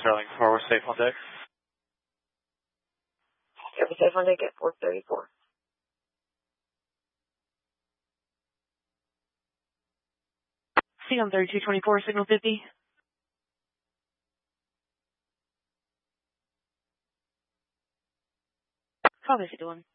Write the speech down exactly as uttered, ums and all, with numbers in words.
Sterling four, we're safe on deck. Yeah, we're safe on deck at four thirty-four. C on thirty-two twenty-four, signal fifty. Call this one.